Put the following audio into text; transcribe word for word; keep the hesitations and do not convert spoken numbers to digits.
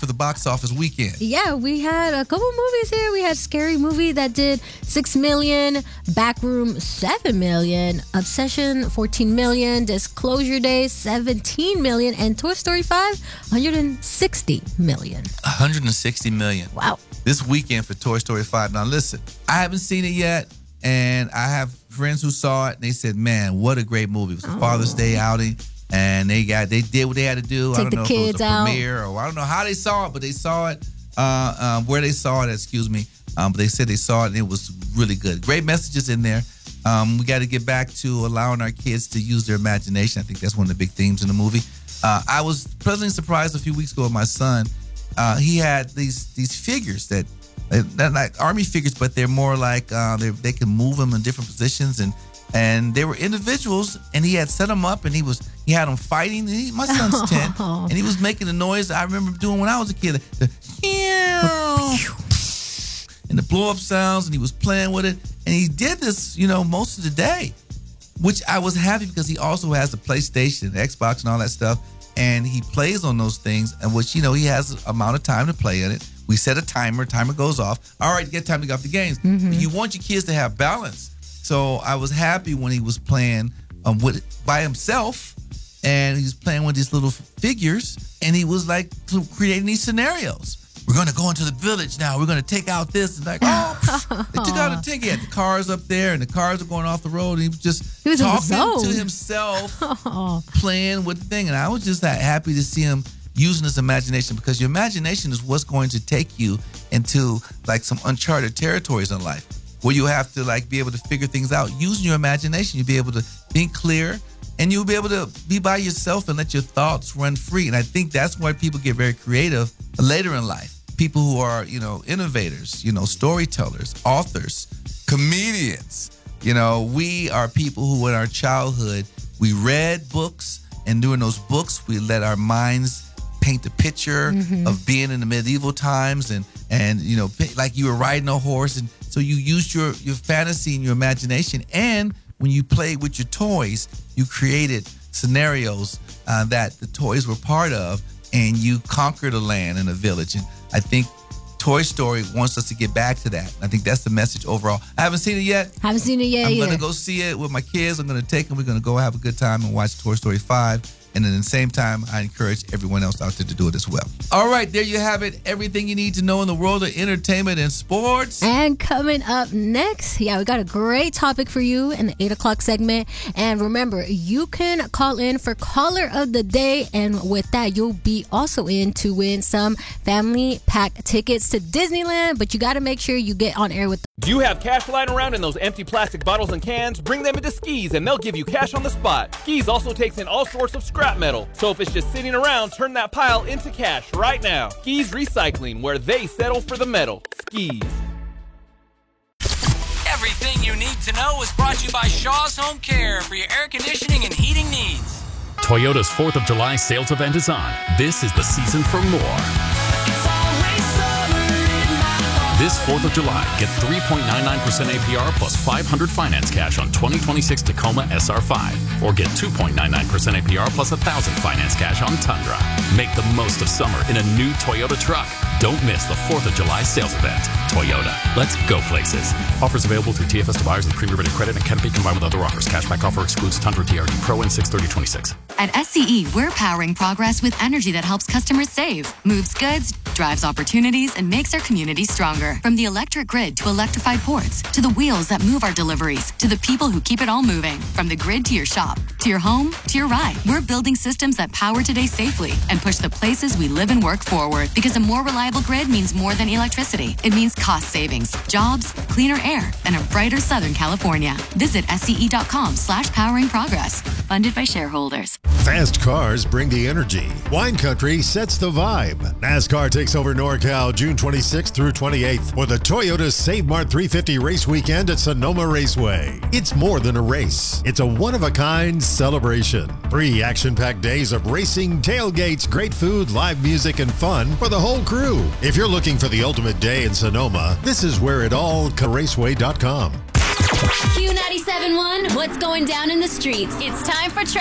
the box office weekend. Yeah, we had a couple movies here. We had Scary Movie that did six million dollars, Backroom seven million dollars, Obsession fourteen million dollars, Disclosure Day seventeen million dollars, and Toy Story five one hundred sixty million dollars. one hundred sixty million dollars. Wow. This weekend for Toy Story five. Now listen, I haven't seen it yet, and I have friends who saw it, and they said, man, what a great movie. It was a oh. Father's Day outing, and they got they did what they had to do. Take I don't the know kids if it was a out. premiere or I don't know how they saw it, but they saw it, uh, um, where they saw it, excuse me. Um, but they said they saw it, and it was really good. Great messages in there. Um, we got to get back to allowing our kids to use their imagination. I think that's one of the big themes in the movie. Uh, I was pleasantly surprised a few weeks ago with my son. Uh, he had these these figures that, they're like army figures, but they're more like uh, they they can move them in different positions, and and they were individuals. And he had set them up, and he was he had them fighting. And he, my son's ten, and he was making the noise I remember doing when I was a kid, the, and the blow up sounds, and he was playing with it, and he did this, you know, most of the day, which I was happy because he also has the PlayStation, the Xbox, and all that stuff. And he plays on those things, and which, you know, he has an amount of time to play in it. We set a timer, timer goes off. All right, you get time to get off the games. Mm-hmm. You want your kids to have balance. So I was happy when he was playing um, with by himself, and he was playing with these little figures, and he was like creating these scenarios. We're going to go into the village now. We're going to take out this. And like, oh, they took out a tank. He had the cars up there, and the cars are going off the road. And he was just he was talking to himself, playing with the thing. And I was just that happy to see him using his imagination, because your imagination is what's going to take you into like some uncharted territories in life, where you have to like be able to figure things out. Using your imagination, you'll be able to think clear, and you'll be able to be by yourself and let your thoughts run free. And I think that's why people get very creative later in life. People who are, you know, innovators, you know, storytellers, authors, comedians. You know, we are people who in our childhood, we read books, and during those books, we let our minds paint the picture mm-hmm. of being in the medieval times, and, and, you know, like you were riding a horse. And so you used your, your fantasy and your imagination. And when you played with your toys, you created scenarios uh, that the toys were part of, and you conquered a land and a village. And I think Toy Story wants us to get back to that. I think that's the message overall. I haven't seen it yet. Haven't seen it yet. I'm either. going to go see it with my kids. I'm going to take them. We're going to go have a good time and watch Toy Story five. And then at the same time, I encourage everyone else out there to do it as well. All right, there you have it. Everything you need to know in the world of entertainment and sports. And coming up next, yeah, we got a great topic for you in the eight o'clock segment. And remember, you can call in for Caller of the Day. And with that, you'll be also in to win some family pack tickets to Disneyland. But you got to make sure you get on air with the Do you have cash lying around in those empty plastic bottles and cans? Bring them into Skis and they'll give you cash on the spot. Skis also takes in all sorts of scrap metal. So if it's just sitting around, turn that pile into cash right now. Skis Recycling, where they settle for the metal. Skis. Everything you need to know is brought to you by Shaw's Home Care for your air conditioning and heating needs. Toyota's fourth of July sales event is on. This is the season for more. This fourth of July, get three point nine nine percent A P R plus five hundred finance cash on twenty twenty-six Tacoma S R five. Or get two point nine nine percent A P R plus one thousand finance cash on Tundra. Make the most of summer in a new Toyota truck. Don't miss the fourth of July sales event. Toyota. Let's go places. Offers available through T F S to buyers with pre-rebated credit and can be combined with other offers. Cashback offer excludes Tundra T R D Pro and six thirty twenty-six. At S C E, we're powering progress with energy that helps customers save, moves goods, drives opportunities, and makes our community stronger. From the electric grid to electrified ports, to the wheels that move our deliveries, to the people who keep it all moving. From the grid to your shop, to your home, to your ride. We're building systems that power today safely and push the places we live and work forward. Because a more reliable grid means more than electricity. It means cost savings, jobs, cleaner air, and a brighter Southern California. Visit sce.com slash powering progress. Funded by shareholders. Fast cars bring the energy. Wine Country sets the vibe. NASCAR takes over NorCal June twenty-sixth through twenty-eighth for the Toyota Save Mart three fifty race weekend at Sonoma Raceway. It's more than a race. It's a one-of-a-kind celebration. Three action-packed days of racing, tailgates, great food, live music, and fun for the whole crew. If you're looking for the ultimate day in Sonoma, this is where it all raceway dot com. Q ninety-seven point one, what's going down in the streets? It's time for